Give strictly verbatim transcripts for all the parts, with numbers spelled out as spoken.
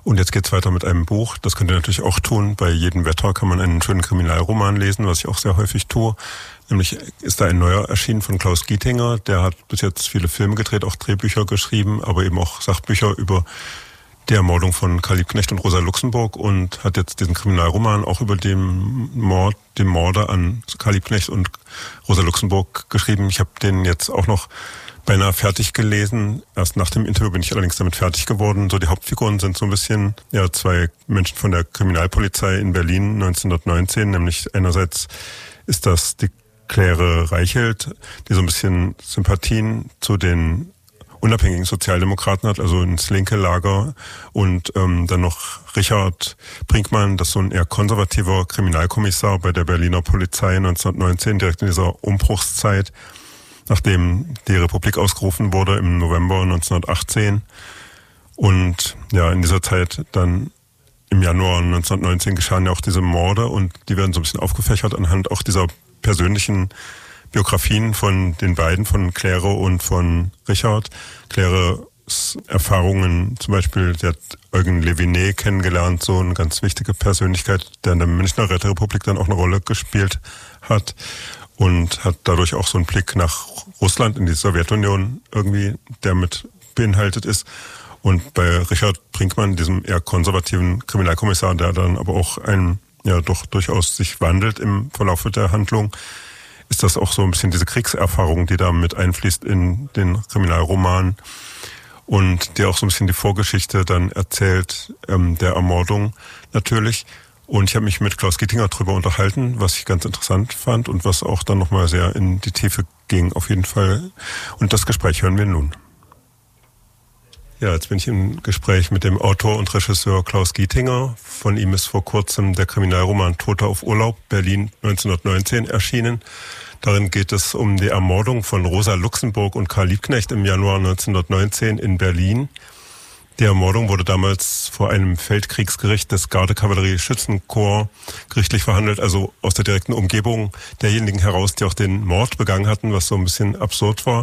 Und jetzt geht's weiter mit einem Buch. Das könnt ihr natürlich auch tun. Bei jedem Wetter kann man einen schönen Kriminalroman lesen, was ich auch sehr häufig tue. Nämlich ist da ein neuer erschienen von Klaus Gietinger. Der hat bis jetzt viele Filme gedreht, auch Drehbücher geschrieben, aber eben auch Sachbücher über die Ermordung von Karl Liebknecht und Rosa Luxemburg und hat jetzt diesen Kriminalroman auch über den Mord, den Morde an Karl Liebknecht und Rosa Luxemburg geschrieben. Ich habe den jetzt auch noch beinahe fertig gelesen. Erst nach dem Interview bin ich allerdings damit fertig geworden. So die Hauptfiguren sind so ein bisschen ja zwei Menschen von der Kriminalpolizei in Berlin neunzehnhundertneunzehn. Nämlich einerseits ist das die Claire Reichelt, die so ein bisschen Sympathien zu den unabhängigen Sozialdemokraten hat, also ins linke Lager. Und ähm, dann noch Richard Brinkmann, das ist so ein eher konservativer Kriminalkommissar bei der Berliner Polizei neunzehnhundertneunzehn, direkt in dieser Umbruchszeit, nachdem die Republik ausgerufen wurde im November neunzehnhundertachtzehn. Und ja, in dieser Zeit dann im Januar neunzehnhundertneunzehn geschahen ja auch diese Morde und die werden so ein bisschen aufgefächert anhand auch dieser persönlichen Biografien von den beiden, von Claire und von Richard. Claires Erfahrungen, zum Beispiel, sie hat Eugen Leviné kennengelernt, so eine ganz wichtige Persönlichkeit, der in der Münchner Räterepublik dann auch eine Rolle gespielt hat und hat dadurch auch so einen Blick nach Russland, in die Sowjetunion irgendwie, der mit beinhaltet ist. Und bei Richard Brinkmann, diesem eher konservativen Kriminalkommissar, der dann aber auch ein, ja, doch durchaus sich wandelt im Verlauf der Handlung, ist das auch so ein bisschen diese Kriegserfahrung, die da mit einfließt in den Kriminalroman und die auch so ein bisschen die Vorgeschichte dann erzählt, ähm, der Ermordung natürlich. Und ich habe mich mit Klaus Gietinger drüber unterhalten, was ich ganz interessant fand und was auch dann nochmal sehr in die Tiefe ging, auf jeden Fall. Und das Gespräch hören wir nun. Ja, jetzt bin ich im Gespräch mit dem Autor und Regisseur Klaus Gietinger. Von ihm ist vor kurzem der Kriminalroman Tote auf Urlaub, Berlin neunzehnhundertneunzehn, erschienen. Darin geht es um die Ermordung von Rosa Luxemburg und Karl Liebknecht im Januar neunzehnhundertneunzehn in Berlin. Die Ermordung wurde damals vor einem Feldkriegsgericht des Gardekavallerie-Schützenkorps gerichtlich verhandelt, also aus der direkten Umgebung derjenigen heraus, die auch den Mord begangen hatten, was so ein bisschen absurd war.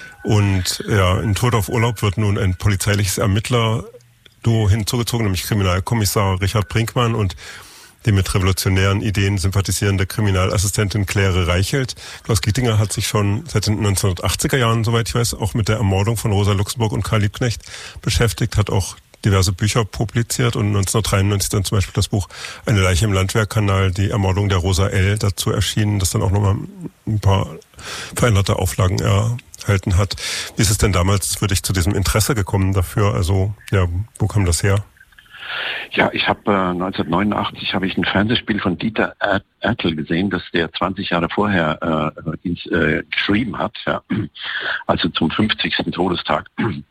Und ja, in Tod auf Urlaub wird nun ein polizeiliches Ermittler-Duo hinzugezogen, nämlich Kriminalkommissar Richard Brinkmann und die mit revolutionären Ideen sympathisierende Kriminalassistentin Claire Reichelt. Klaus Gietinger hat sich schon seit den neunzehnhundertachtziger Jahren, soweit ich weiß, auch mit der Ermordung von Rosa Luxemburg und Karl Liebknecht beschäftigt, hat auch diverse Bücher publiziert und neunzehnhundertdreiundneunzig dann zum Beispiel das Buch Eine Leiche im Landwehrkanal, die Ermordung der Rosa L. dazu erschienen, das dann auch nochmal ein paar veränderte Auflagen erhalten hat. Wie ist es denn damals für dich zu diesem Interesse gekommen dafür? Also, ja, wo kam das her? Ja, ich habe äh, neunzehnhundertneunundachtzig habe ich ein Fernsehspiel von Dieter Ertl gesehen, das der zwanzig Jahre vorher äh, ins, äh, geschrieben hat, ja, also zum fünfzigsten Todestag.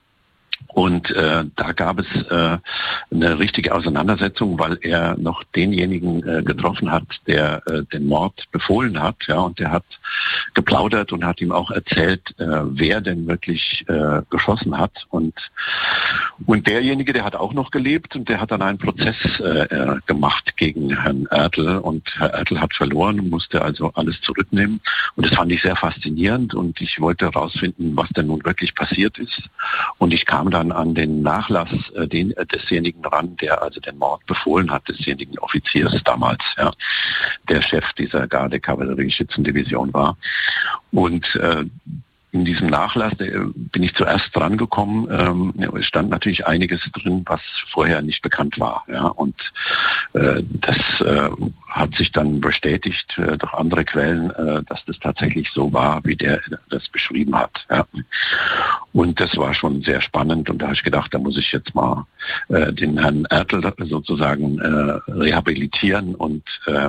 Und äh, da gab es äh, eine richtige Auseinandersetzung, weil er noch denjenigen äh, getroffen hat, der äh, den Mord befohlen hat, ja, und der hat geplaudert und hat ihm auch erzählt, äh, wer denn wirklich äh, geschossen hat. Und und derjenige, der hat auch noch gelebt und der hat dann einen Prozess äh, gemacht gegen Herrn Ertl und Herr Ertl hat verloren und musste also alles zurücknehmen. Und das fand ich sehr faszinierend und ich wollte herausfinden, was denn nun wirklich passiert ist. Und ich kam dann an den Nachlass äh, den, äh, desjenigen ran, der also den Mord befohlen hat, desjenigen Offiziers damals, ja, der Chef dieser Garde-Kavallerie-Schützendivision war. Und äh, in diesem Nachlass äh, bin ich zuerst dran gekommen. Ähm, es stand natürlich einiges drin, was vorher nicht bekannt war. Ja, und äh, das äh, hat sich dann bestätigt äh, durch andere Quellen, äh, dass das tatsächlich so war, wie der das beschrieben hat. Ja. Und das war schon sehr spannend. Und da habe ich gedacht, da muss ich jetzt mal äh, den Herrn Ertl sozusagen äh, rehabilitieren und äh,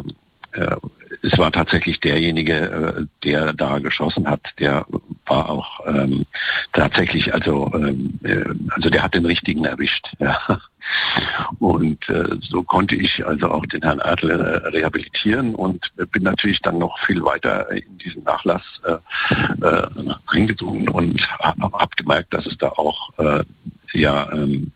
es war tatsächlich derjenige, der da geschossen hat, der war auch ähm, tatsächlich, also ähm, also der hat den richtigen erwischt. Ja. Und äh, so konnte ich also auch den Herrn Ertl äh, rehabilitieren und bin natürlich dann noch viel weiter in diesen Nachlass äh, äh, eingedrungen und habe hab gemerkt, dass es da auch äh, ja ähm,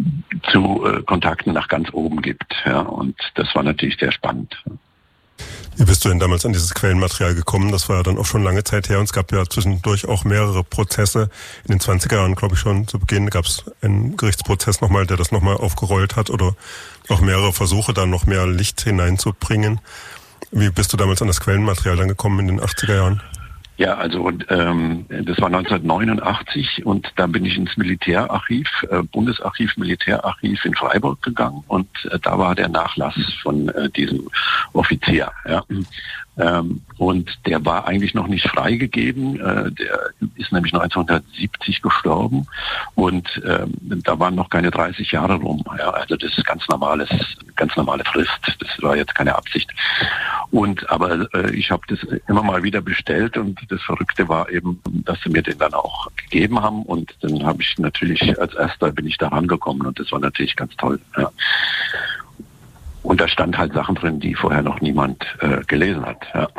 zu äh, Kontakten nach ganz oben gibt. Ja, und das war natürlich sehr spannend. Wie bist du denn damals an dieses Quellenmaterial gekommen? Das war ja dann auch schon lange Zeit her und es gab ja zwischendurch auch mehrere Prozesse. In den zwanziger Jahren, glaube ich schon, zu Beginn gab es einen Gerichtsprozess nochmal, der das nochmal aufgerollt hat oder auch mehrere Versuche, da noch mehr Licht hineinzubringen. Wie bist du damals an das Quellenmaterial dann gekommen in den achtziger Jahren? Ja, also ähm, das war neunzehnhundertneunundachtzig und da bin ich ins Militärarchiv, äh, Bundesarchiv, Militärarchiv in Freiburg gegangen und äh, da war der Nachlass von äh, diesem Offizier. Ja. Ähm, und der war eigentlich noch nicht freigegeben. Äh, der ist nämlich neunzehnhundertsiebzig gestorben und ähm, da waren noch keine dreißig Jahre rum. Ja. Also das ist ganz normales, ganz normale Frist. Das war jetzt keine Absicht. Und aber äh, ich habe das immer mal wieder bestellt und das Verrückte war eben, dass sie mir den dann auch gegeben haben und dann habe ich natürlich als erster bin ich da rangekommen und das war natürlich ganz toll. Ja. Und da stand halt Sachen drin, die vorher noch niemand äh, gelesen hat. Ja.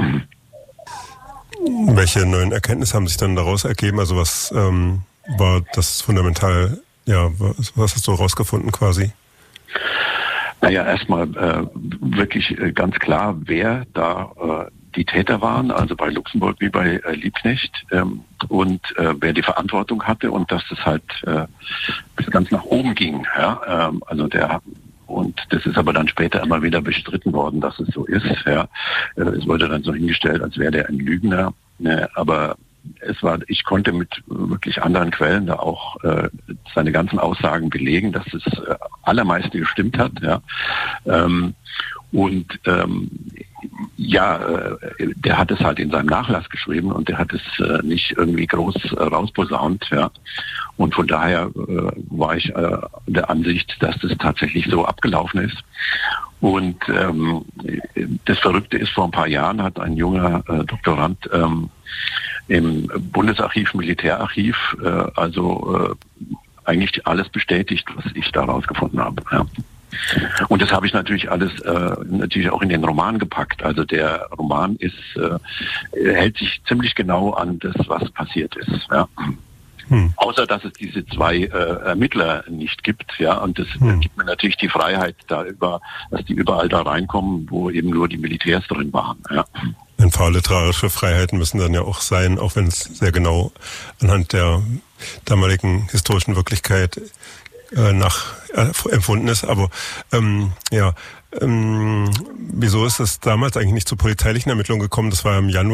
Welche neuen Erkenntnisse haben sich dann daraus ergeben? Also was ähm, war das fundamental, ja, was, was hast du herausgefunden quasi? Naja, erstmal äh, wirklich äh, ganz klar, wer da äh, die Täter waren, also bei Luxemburg wie bei äh, Liebknecht ähm, und äh, wer die Verantwortung hatte und dass das halt äh, bis ganz nach oben ging. Ja? Ähm, also der Und das ist aber dann später immer wieder bestritten worden, dass es so ist. Ja. Es wurde dann so hingestellt, als wäre der ein Lügner. Ne. Aber es war, ich konnte mit wirklich anderen Quellen da auch äh, seine ganzen Aussagen belegen, dass das äh, allermeiste gestimmt hat. Ja. Ähm, und ähm, ja, äh, der hat es halt in seinem Nachlass geschrieben und der hat es äh, nicht irgendwie groß äh, rausposaunt. Ja. Und von daher äh, war ich äh, der Ansicht, dass das tatsächlich so abgelaufen ist. Und ähm, das Verrückte ist, vor ein paar Jahren hat ein junger äh, Doktorand ähm, im Bundesarchiv, Militärarchiv, äh, also äh, eigentlich alles bestätigt, was ich da rausgefunden habe. Ja. Und das habe ich natürlich alles äh, natürlich auch in den Roman gepackt. Also der Roman ist äh, hält sich ziemlich genau an das, was passiert ist. Ja. Hm. Außer dass es diese zwei äh, Ermittler nicht gibt, ja, und das hm. gibt mir natürlich die Freiheit, da über, dass die überall da reinkommen, wo eben nur die Militärs drin waren. Ja. Ein paar literarische Freiheiten müssen dann ja auch sein, auch wenn es sehr genau anhand der damaligen historischen Wirklichkeit äh, nach äh, empfunden ist. Aber ähm, ja, ähm, wieso ist es damals eigentlich nicht zu polizeilichen Ermittlungen gekommen? Das war im Januar